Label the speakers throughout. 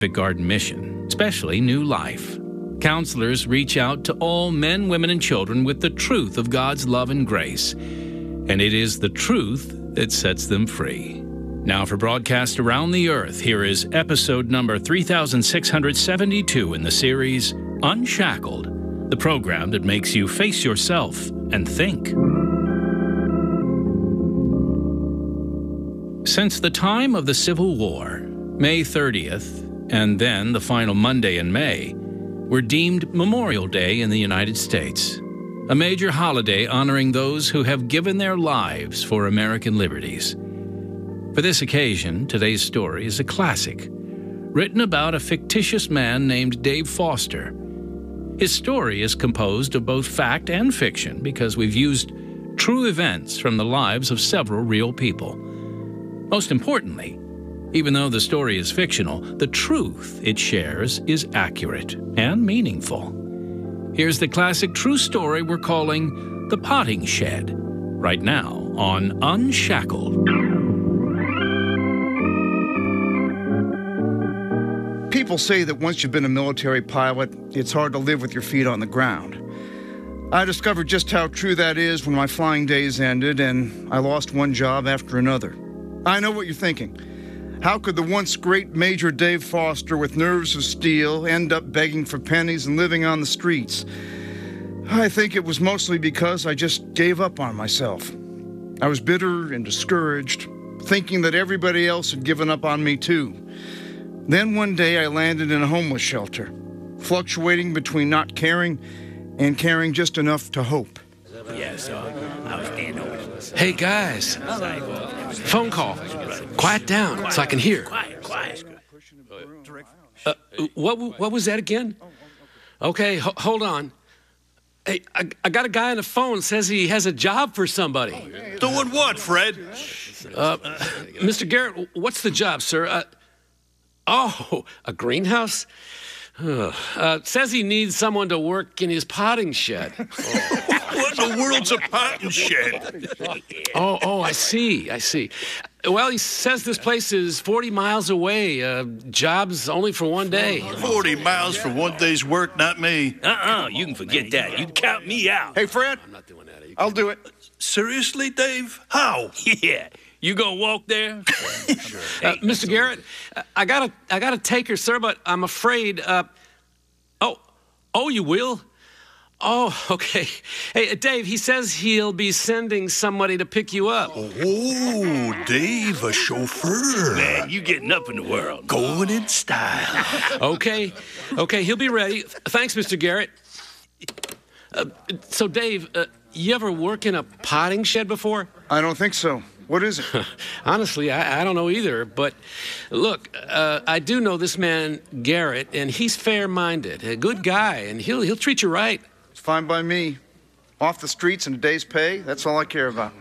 Speaker 1: Garden mission, especially New Life. Counselors reach out to all men, women, and children with the truth of God's love and grace. And it is the truth that sets them free. Now for broadcast around the earth, here is episode number 3672 in the series Unshackled, the program that makes you face yourself and think. Since the time of the Civil War, May 30th, and then the final Monday in May, were deemed Memorial Day in the United States, a major holiday honoring those who have given their lives for American liberties. For this occasion, today's story is a classic, written about a fictitious man named Dave Foster. His story is composed of both fact and fiction because we've used true events from the lives of several real people. Most importantly, even though the story is fictional, the truth it shares is accurate and meaningful. Here's the classic true story we're calling The Potting Shed, right now on Unshackled.
Speaker 2: People say that once you've been a military pilot, it's hard to live with your feet on the ground. I discovered just how true that is when my flying days ended and I lost one job after another. I know what you're thinking. How could the once great Major Dave Foster with nerves of steel end up begging for pennies and living on the streets? I think it was mostly because I just gave up on myself. I was bitter and discouraged, thinking that everybody else had given up on me too. Then one day I landed in a homeless shelter, fluctuating between not caring and caring just enough to hope.
Speaker 3: Hey guys, phone call. Quiet down so I can hear.
Speaker 4: Quiet.
Speaker 3: What was that again? Okay, hold on. Hey, I got a guy on the phone says he has a job for somebody.
Speaker 4: Doing what, Fred?
Speaker 3: Mr. Garrett, what's the job, sir? A greenhouse? Says he needs someone to work in his potting shed.
Speaker 4: What in the world's a potting shed?
Speaker 3: Oh, I see. Well, he says this place is 40 miles away. Job's only for one day.
Speaker 4: 40 miles for one day's work, not me.
Speaker 5: You can forget that. You can count me out.
Speaker 2: Hey, Fred,
Speaker 3: I'm not doing that.
Speaker 2: I'll do it.
Speaker 4: Seriously, Dave? How?
Speaker 5: Yeah. You gonna walk there?
Speaker 3: Mr. Garrett, I gotta take her, sir, but I'm afraid. You will? Oh, okay. Hey, Dave, he says he'll be sending somebody to pick you up.
Speaker 4: Oh, Dave, a chauffeur.
Speaker 5: Man, you getting up in the world.
Speaker 4: Going in style.
Speaker 3: Okay, he'll be ready. Thanks, Mr. Garrett. So, Dave, you ever work in a potting shed before?
Speaker 2: I don't think so. What is it?
Speaker 3: Honestly, I don't know either. But look, I do know this man, Garrett, and he's fair-minded, a good guy, and he'll treat you right.
Speaker 2: It's fine by me. Off the streets and a day's pay, that's all I care about.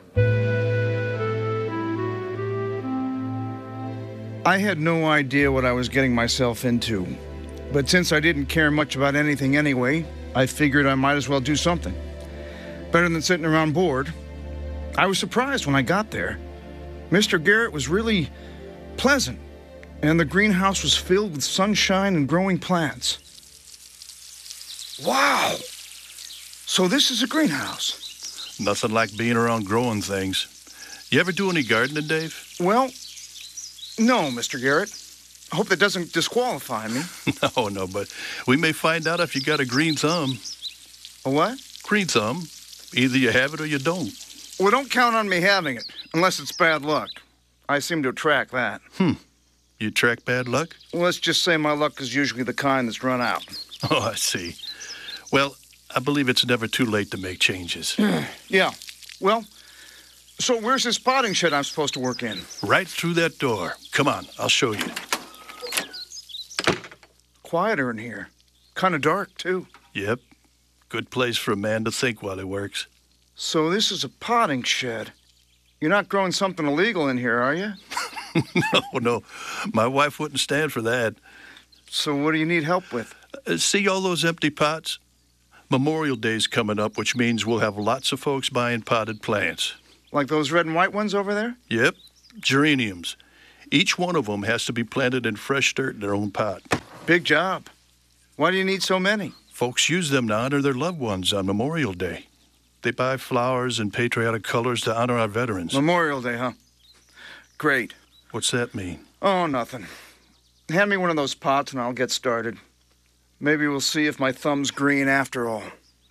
Speaker 2: I had no idea what I was getting myself into. But since I didn't care much about anything anyway, I figured I might as well do something. Better than sitting around bored. I was surprised when I got there. Mr. Garrett was really pleasant, and the greenhouse was filled with sunshine and growing plants. Wow! So this is a greenhouse.
Speaker 4: Nothing like being around growing things. You ever do any gardening, Dave?
Speaker 2: Well, no, Mr. Garrett. I hope that doesn't disqualify me.
Speaker 4: No, but we may find out if you got a green thumb.
Speaker 2: A what?
Speaker 4: Green thumb. Either you have it or you don't.
Speaker 2: Well, don't count on me having it, unless it's bad luck. I seem to attract that.
Speaker 4: You attract bad luck?
Speaker 2: Well, let's just say my luck is usually the kind that's run out.
Speaker 4: Oh, I see. Well, I believe it's never too late to make changes.
Speaker 2: Yeah. Well, so where's this potting shed I'm supposed to work in?
Speaker 4: Right through that door. Come on, I'll show you.
Speaker 2: Quieter in here. Kind of dark, too.
Speaker 4: Yep. Good place for a man to think while he works.
Speaker 2: So this is a potting shed. You're not growing something illegal in here, are you?
Speaker 4: No. My wife wouldn't stand for that.
Speaker 2: So what do you need help with?
Speaker 4: See all those empty pots? Memorial Day's coming up, which means we'll have lots of folks buying potted plants.
Speaker 2: Like those red and white ones over there?
Speaker 4: Yep. Geraniums. Each one of them has to be planted in fresh dirt in their own pot.
Speaker 2: Big job. Why do you need so many?
Speaker 4: Folks use them to honor their loved ones on Memorial Day. They buy flowers and patriotic colors to honor our veterans.
Speaker 2: Memorial Day, huh? Great.
Speaker 4: What's that mean?
Speaker 2: Oh, nothing. Hand me one of those pots and I'll get started. Maybe we'll see if my thumb's green after all.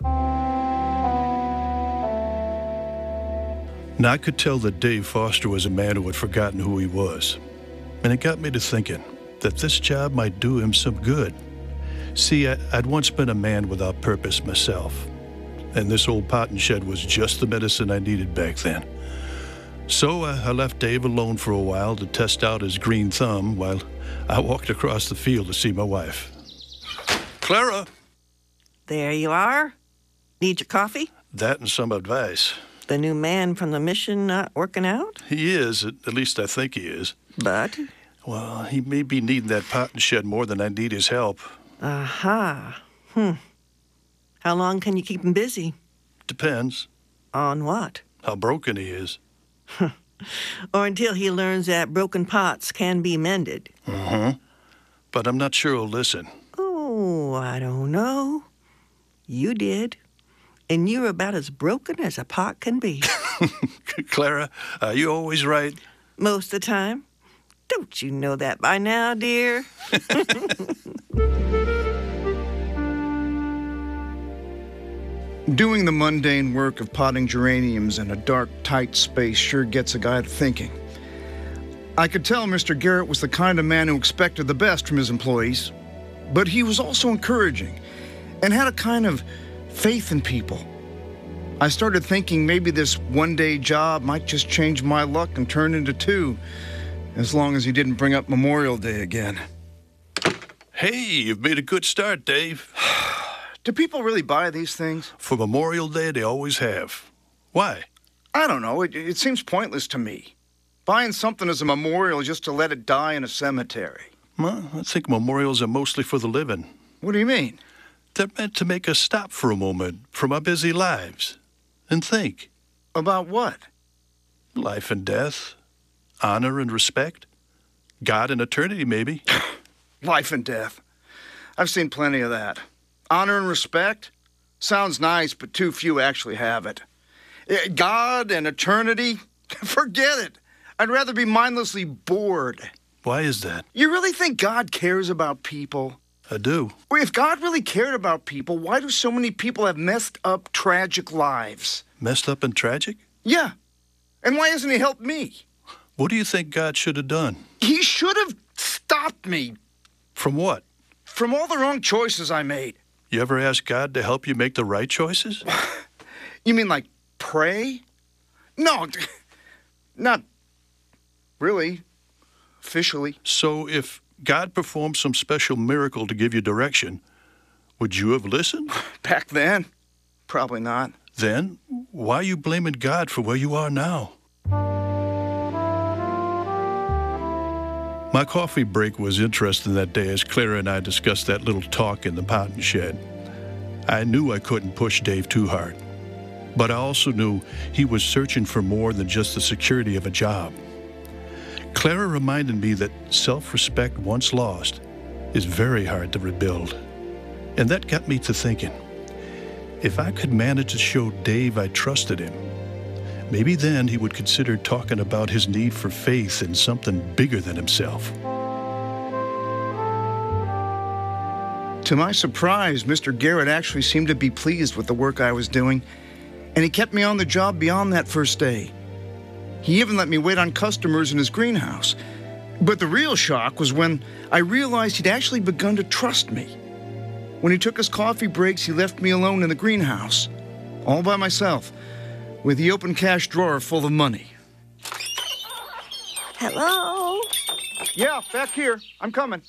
Speaker 4: Now, I could tell that Dave Foster was a man who had forgotten who he was. And it got me to thinking that this job might do him some good. See, I'd once been a man without purpose myself. And this old potting shed was just the medicine I needed back then. So I left Dave alone for a while to test out his green thumb while I walked across the field to see my wife. Clara!
Speaker 6: There you are. Need your coffee?
Speaker 4: That and some advice.
Speaker 6: The new man from the mission not working out?
Speaker 4: He is, at least I think he is.
Speaker 6: But?
Speaker 4: Well, he may be needing that potting shed more than I need his help.
Speaker 6: Aha. How long can you keep him busy?
Speaker 4: Depends.
Speaker 6: On what?
Speaker 4: How broken he is.
Speaker 6: Or until he learns that broken pots can be mended.
Speaker 4: But I'm not sure he'll listen.
Speaker 6: Oh, I don't know. You did. And you're about as broken as a pot can be.
Speaker 4: Clara, are you always right?
Speaker 6: Most of the time. Don't you know that by now, dear?
Speaker 2: Doing the mundane work of potting geraniums in a dark, tight space sure gets a guy to thinking. I could tell Mr. Garrett was the kind of man who expected the best from his employees, but he was also encouraging and had a kind of faith in people. I started thinking maybe this one-day job might just change my luck and turn into two, as long as he didn't bring up Memorial Day again.
Speaker 4: Hey, you've made a good start, Dave.
Speaker 2: Do people really buy these things?
Speaker 4: For Memorial Day, they always have. Why?
Speaker 2: I don't know. It seems pointless to me. Buying something as a memorial just to let it die in a cemetery.
Speaker 4: Well, I think memorials are mostly for the living.
Speaker 2: What do you mean?
Speaker 4: They're meant to make us stop for a moment from our busy lives and think.
Speaker 2: About what?
Speaker 4: Life and death, honor and respect, God and eternity, maybe.
Speaker 2: Life and death. I've seen plenty of that. Honor and respect? Sounds nice, but too few actually have it. God and eternity? Forget it. I'd rather be mindlessly bored.
Speaker 4: Why is that?
Speaker 2: You really think God cares about people?
Speaker 4: I do.
Speaker 2: Well, if God really cared about people, why do so many people have messed up, tragic lives?
Speaker 4: Messed up and tragic?
Speaker 2: Yeah. And why hasn't he helped me?
Speaker 4: What do you think God should have done?
Speaker 2: He should have stopped me.
Speaker 4: From what?
Speaker 2: From all the wrong choices I made.
Speaker 4: You ever ask God to help you make the right choices?
Speaker 2: You mean like pray? No, not really, officially.
Speaker 4: So if God performed some special miracle to give you direction, would you have listened?
Speaker 2: Back then, probably not.
Speaker 4: Then, why are you blaming God for where you are now? My coffee break was interesting that day as Clara and I discussed that little talk in the potting shed. I knew I couldn't push Dave too hard, but I also knew he was searching for more than just the security of a job. Clara reminded me that self-respect once lost is very hard to rebuild. And that got me to thinking, if I could manage to show Dave I trusted him, maybe then he would consider talking about his need for faith in something bigger than himself.
Speaker 2: To my surprise, Mr. Garrett actually seemed to be pleased with the work I was doing, and he kept me on the job beyond that first day. He even let me wait on customers in his greenhouse. But the real shock was when I realized he'd actually begun to trust me. When he took his coffee breaks, he left me alone in the greenhouse, all by myself, with the open cash drawer full of money.
Speaker 6: Hello?
Speaker 2: Yeah, back here. I'm coming.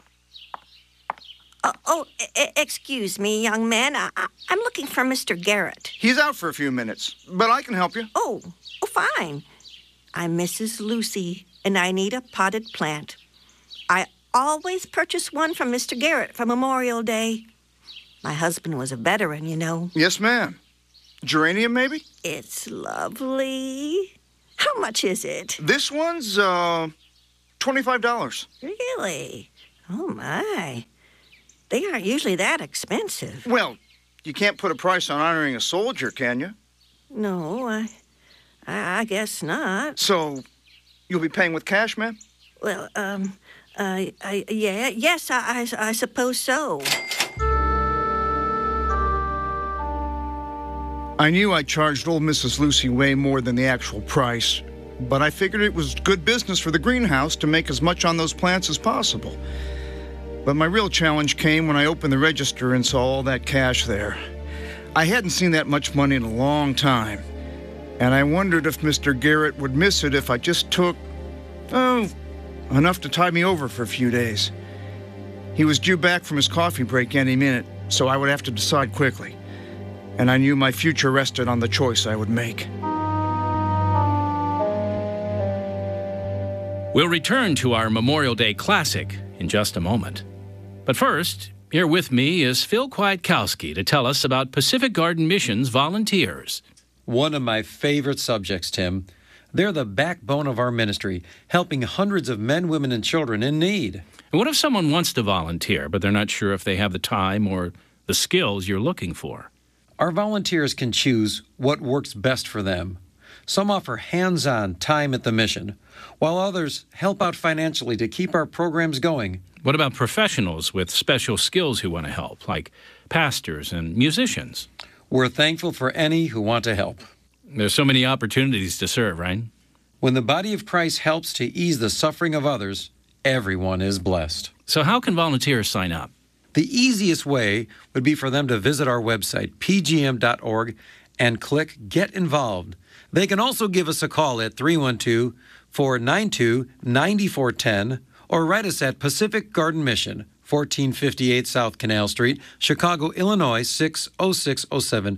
Speaker 7: Excuse me, young man. I'm looking for Mr. Garrett.
Speaker 2: He's out for a few minutes, but I can help you.
Speaker 7: Oh, fine. I'm Mrs. Lucy, and I need a potted plant. I always purchase one from Mr. Garrett for Memorial Day. My husband was a veteran, you know.
Speaker 2: Yes, ma'am. Geranium, maybe?
Speaker 7: It's lovely. How much is it?
Speaker 2: This one's, $25.
Speaker 7: Really? Oh, my. They aren't usually that expensive.
Speaker 2: Well, you can't put a price on honoring a soldier, can you?
Speaker 7: No, I guess not.
Speaker 2: So, you'll be paying with cash, ma'am?
Speaker 7: Well, yes, I suppose so.
Speaker 2: I knew I charged old Mrs. Lucy way more than the actual price, but I figured it was good business for the greenhouse to make as much on those plants as possible. But my real challenge came when I opened the register and saw all that cash there. I hadn't seen that much money in a long time, and I wondered if Mr. Garrett would miss it if I just took, enough to tide me over for a few days. He was due back from his coffee break any minute, so I would have to decide quickly. And I knew my future rested on the choice I would make.
Speaker 1: We'll return to our Memorial Day classic in just a moment. But first, here with me is Phil Kwiatkowski to tell us about Pacific Garden Mission's volunteers.
Speaker 8: One of my favorite subjects, Tim. They're the backbone of our ministry, helping hundreds of men, women, and children in need.
Speaker 1: And what if someone wants to volunteer, but they're not sure if they have the time or the skills you're looking for?
Speaker 8: Our volunteers can choose what works best for them. Some offer hands-on time at the mission, while others help out financially to keep our programs going.
Speaker 1: What about professionals with special skills who want to help, like pastors and musicians?
Speaker 8: We're thankful for any who want to help.
Speaker 1: There's so many opportunities to serve, right?
Speaker 8: When the body of Christ helps to ease the suffering of others, everyone is blessed.
Speaker 1: So how can volunteers sign up?
Speaker 8: The easiest way would be for them to visit our website, pgm.org, and click Get Involved. They can also give us a call at 312-492-9410 or write us at Pacific Garden Mission, 1458 South Canal Street, Chicago, Illinois, 60607.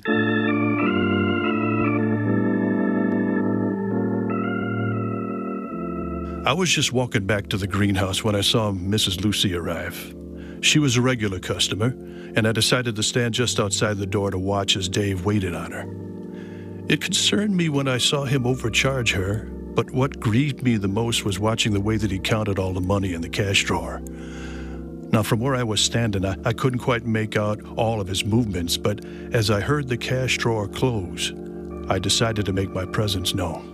Speaker 4: I was just walking back to the greenhouse when I saw Mrs. Lucy arrive. She was a regular customer, and I decided to stand just outside the door to watch as Dave waited on her. It concerned me when I saw him overcharge her, but what grieved me the most was watching the way that he counted all the money in the cash drawer. Now, from where I was standing, I couldn't quite make out all of his movements, but as I heard the cash drawer close, I decided to make my presence known.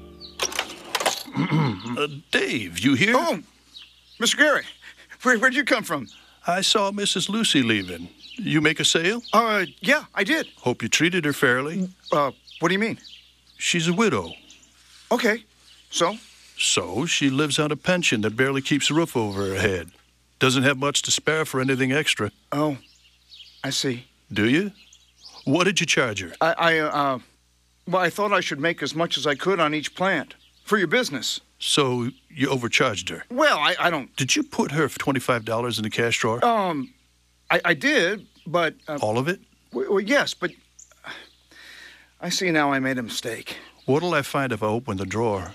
Speaker 4: Dave, you here?
Speaker 2: Oh, Mr. Garrett, where'd you come from?
Speaker 4: I saw Mrs. Lucy leaving. You make a sale?
Speaker 2: Yeah, I did.
Speaker 4: Hope you treated her fairly.
Speaker 2: What do you mean?
Speaker 4: She's a widow.
Speaker 2: Okay, so?
Speaker 4: So she lives on a pension that barely keeps a roof over her head. Doesn't have much to spare for anything extra.
Speaker 2: Oh, I see.
Speaker 4: Do you? What did you charge her?
Speaker 2: Well, I thought I should make as much as I could on each plant. For your business.
Speaker 4: So you overcharged her?
Speaker 2: Well, I don't...
Speaker 4: Did you put her for $25 in the cash drawer?
Speaker 2: I did, but...
Speaker 4: All of it?
Speaker 2: Well, yes, but... I see now I made a mistake.
Speaker 4: What'll I find if I open the drawer?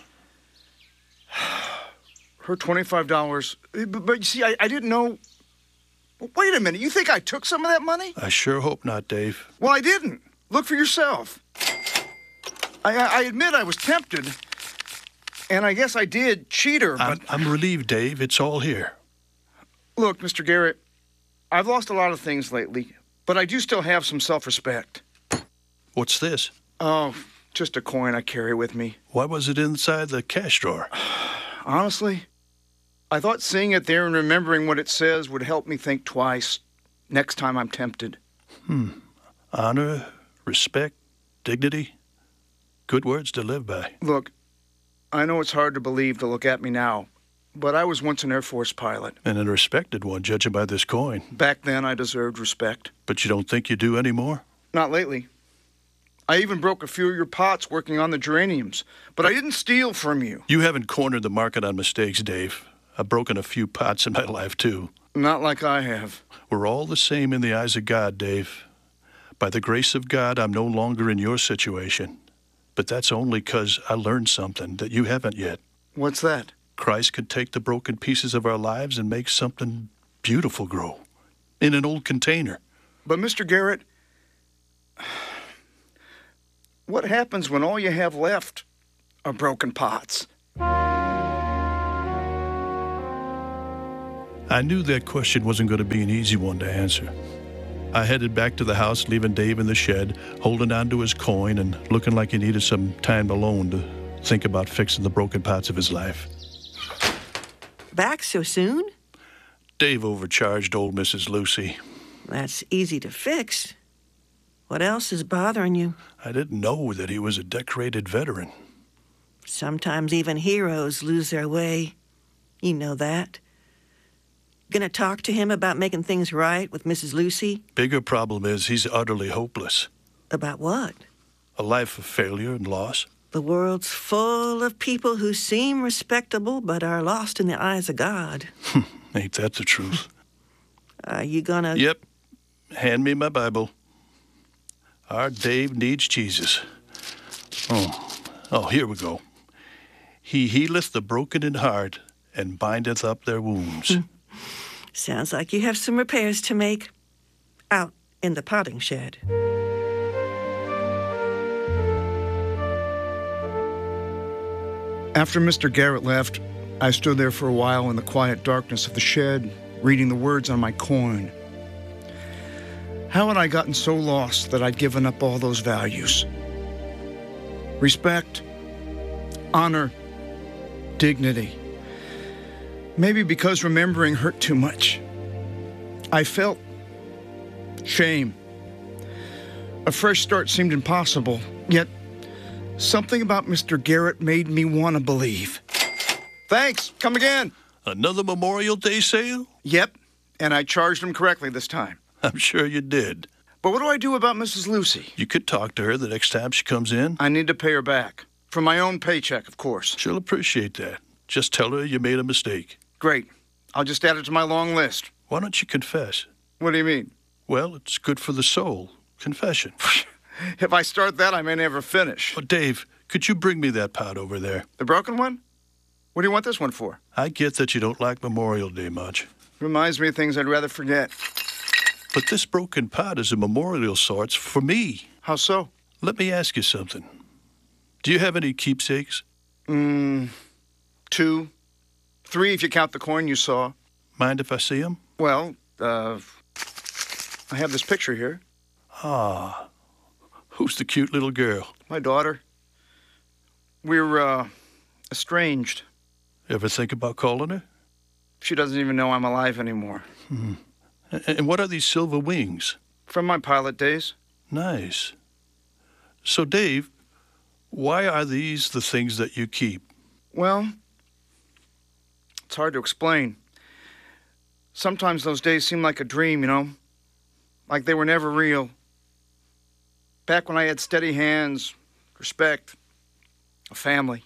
Speaker 2: Her $25... But you see, I didn't know... Wait a minute, you think I took some of that money?
Speaker 4: I sure hope not, Dave.
Speaker 2: Well, I didn't. Look for yourself. I admit I was tempted... And I guess I did cheat her, but...
Speaker 4: I'm relieved, Dave. It's all here.
Speaker 2: Look, Mr. Garrett, I've lost a lot of things lately, but I do still have some self-respect.
Speaker 4: What's this?
Speaker 2: Oh, just a coin I carry with me.
Speaker 4: Why was it inside the cash drawer?
Speaker 2: Honestly, I thought seeing it there and remembering what it says would help me think twice next time I'm tempted.
Speaker 4: Honor, respect, dignity. Good words to live by.
Speaker 2: Look, I know it's hard to believe to look at me now, but I was once an Air Force pilot.
Speaker 4: And a respected one, judging by this coin.
Speaker 2: Back then, I deserved respect.
Speaker 4: But you don't think you do anymore?
Speaker 2: Not lately. I even broke a few of your pots working on the geraniums, but I didn't steal from you.
Speaker 4: You haven't cornered the market on mistakes, Dave. I've broken a few pots in my life, too.
Speaker 2: Not like I have.
Speaker 4: We're all the same in the eyes of God, Dave. By the grace of God, I'm no longer in your situation. But that's only 'cause I learned something that you haven't yet.
Speaker 2: What's that?
Speaker 4: Christ could take the broken pieces of our lives and make something beautiful grow in an old container.
Speaker 2: But, Mr. Garrett, what happens when all you have left are broken pots?
Speaker 4: I knew that question wasn't going to be an easy one to answer. I headed back to the house, leaving Dave in the shed, holding on to his coin and looking like he needed some time alone to think about fixing the broken parts of his life.
Speaker 6: Back so soon?
Speaker 4: Dave overcharged old Mrs. Lucy.
Speaker 6: That's easy to fix. What else is bothering you?
Speaker 4: I didn't know that he was a decorated veteran.
Speaker 6: Sometimes even heroes lose their way. You know that. Gonna talk to him about making things right with Mrs. Lucy?
Speaker 4: Bigger problem is he's utterly hopeless.
Speaker 6: About what?
Speaker 4: A life of failure and loss.
Speaker 6: The world's full of people who seem respectable but are lost in the eyes of God.
Speaker 4: Ain't that the truth?
Speaker 6: Are you gonna...
Speaker 4: Yep. Hand me my Bible. Our Dave needs Jesus. Oh, here we go. He healeth the broken in heart and bindeth up their wounds.
Speaker 6: Sounds like you have some repairs to make out in the potting shed.
Speaker 2: After Mr. Garrett left, I stood there for a while in the quiet darkness of the shed, reading the words on my coin. How had I gotten so lost that I'd given up all those values? Respect, honor, dignity. Maybe because remembering hurt too much. I felt shame. A fresh start seemed impossible, yet something about Mr. Garrett made me want to believe. Thanks. Come again.
Speaker 4: Another Memorial Day sale?
Speaker 2: Yep, and I charged him correctly this time.
Speaker 4: I'm sure you did.
Speaker 2: But what do I do about Mrs. Lucy?
Speaker 4: You could talk to her the next time she comes in.
Speaker 2: I need to pay her back. From my own paycheck, of course.
Speaker 4: She'll appreciate that. Just tell her you made a mistake.
Speaker 2: Great. I'll just add it to my long list.
Speaker 4: Why don't you confess?
Speaker 2: What do you mean?
Speaker 4: Well, it's good for the soul. Confession.
Speaker 2: If I start that, I may never finish.
Speaker 4: Oh, Dave, could you bring me that pot over there?
Speaker 2: The broken one? What do you want this one for?
Speaker 4: I get that you don't like Memorial Day much.
Speaker 2: Reminds me of things I'd rather forget.
Speaker 4: But this broken pot is a memorial of sorts for me.
Speaker 2: How so?
Speaker 4: Let me ask you something. Do you have any keepsakes?
Speaker 2: 2, 3 if you count the coin you saw.
Speaker 4: Mind if I see them?
Speaker 2: Well, I have this picture here.
Speaker 4: Ah. Who's the cute little girl?
Speaker 2: My daughter. We're, estranged.
Speaker 4: Ever think about calling her?
Speaker 2: She doesn't even know I'm alive anymore.
Speaker 4: And what are these silver wings?
Speaker 2: From my pilot days.
Speaker 4: Nice. So, Dave, why are these the things that you keep?
Speaker 2: Well, it's hard to explain. Sometimes those days seem like a dream, you know? Like they were never real. Back when I had steady hands, respect, a family.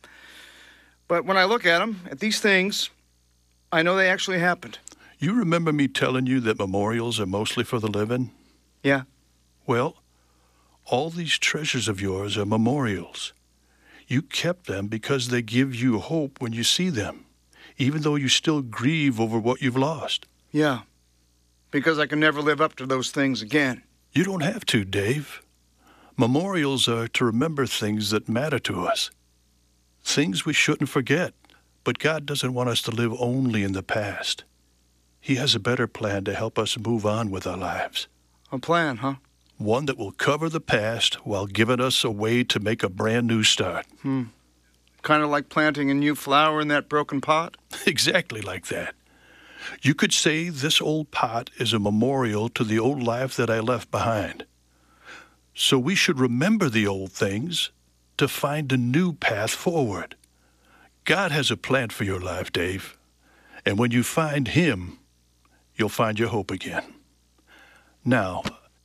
Speaker 2: But when I look at them, at these things, I know they actually happened.
Speaker 4: You remember me telling you that memorials are mostly for the living?
Speaker 2: Yeah.
Speaker 4: Well, all these treasures of yours are memorials. You kept them because they give you hope when you see them, even though you still grieve over what you've lost.
Speaker 2: Yeah. Because I can never live up to those things again.
Speaker 4: You don't have to, Dave. Memorials are to remember things that matter to us. Things we shouldn't forget. But God doesn't want us to live only in the past. He has a better plan to help us move on with our lives.
Speaker 2: A plan, huh?
Speaker 4: One that will cover the past while giving us a way to make a brand new start.
Speaker 2: Kind of like planting a new flower in that broken pot?
Speaker 4: Exactly like that. You could say this old pot is a memorial to the old life that I left behind. So we should remember the old things to find a new path forward. God has a plan for your life, Dave. And when you find Him, you'll find your hope again. Now,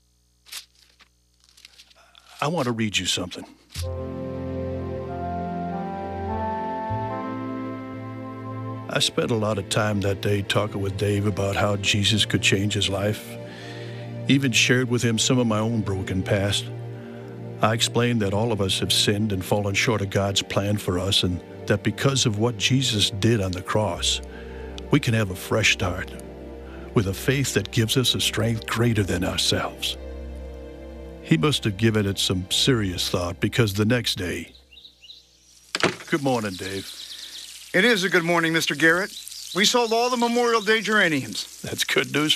Speaker 4: I want to read you something. I spent a lot of time that day talking with Dave about how Jesus could change his life. Even shared with him some of my own broken past. I explained that all of us have sinned and fallen short of God's plan for us, and that because of what Jesus did on the cross, we can have a fresh start with a faith that gives us a strength greater than ourselves. He must have given it some serious thought, because the next day... Good morning, Dave.
Speaker 2: It is a good morning, Mr. Garrett. We sold all the Memorial Day geraniums.
Speaker 4: That's good news